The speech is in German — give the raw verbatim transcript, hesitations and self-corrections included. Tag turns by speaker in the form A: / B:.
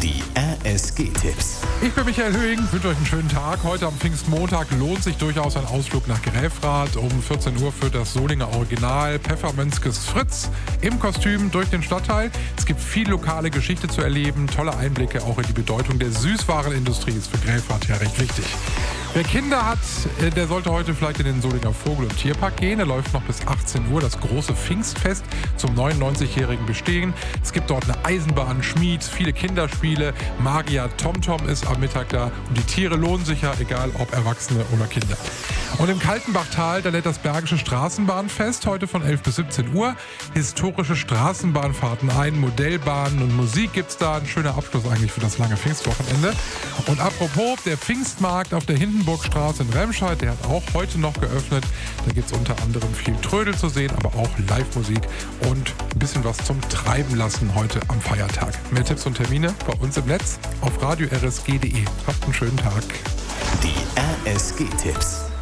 A: Die R S G-Tipps.
B: Ich bin Michael Höhing, wünsche euch einen schönen Tag. Heute am Pfingstmontag lohnt sich durchaus ein Ausflug nach Gräfrath. Um vierzehn Uhr führt das Solinger Original Pfeffermönzkes Fritz im Kostüm durch den Stadtteil. Es gibt viel lokale Geschichte zu erleben, tolle Einblicke auch in die Bedeutung der Süßwarenindustrie. Ist für Gräfrath ja recht wichtig. Wer Kinder hat, der sollte heute vielleicht in den Solinger Vogel- und Tierpark gehen. Er läuft noch bis achtzehn Uhr, das große Pfingstfest zum neunundneunzigjährigen Bestehen. Es gibt dort eine Eisenbahn, Schmied, viele Kinderspiele. Magier TomTom ist am Mittag da. Und die Tiere lohnen sich ja, egal ob Erwachsene oder Kinder. Und im Kaltenbachtal, da lädt das Bergische Straßenbahnfest heute von elf bis siebzehn Uhr. Historische Straßenbahnfahrten ein, Modellbahnen und Musik gibt's da. Ein schöner Abschluss eigentlich für das lange Pfingstwochenende. Und apropos, der Pfingstmarkt auf der Hindenburgstraße in Remscheid, der hat auch heute noch geöffnet. Da gibt's unter anderem viel Trödel zu sehen, aber auch Live-Musik und ein bisschen was zum Treiben lassen heute am Feiertag. Mehr Tipps und Termine bei uns im Netz auf radio r s g punkt d e. Habt einen schönen Tag.
A: Die R S G-Tipps.